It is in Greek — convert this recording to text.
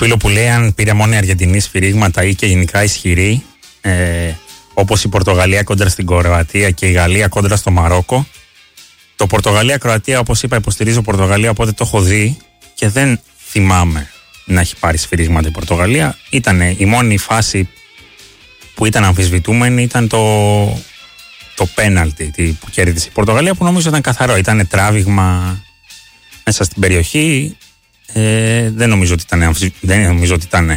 φίλο που λέει αν πήρε μόνο η Αργεντινή σφυρίγματα ή και γενικά ισχυρή, όπως η Πορτογαλία κόντρα στην Κροατία και η Γαλλία κόντρα στο Μαρόκο. Το Πορτογαλία-Κροατία, όπως είπα, υποστηρίζω Πορτογαλία, οπότε το έχω δει και δεν θυμάμαι να έχει πάρει σφυρίγματα η Πορτογαλία. Ήταν η μόνη φάση που ήταν αμφισβητούμενη, ήταν το πέναλτι που κέρδισε η Πορτογαλία, που νομίζω ήταν καθαρό. Ήταν τράβηγμα μέσα στην περιοχή. Δεν νομίζω ότι ήταν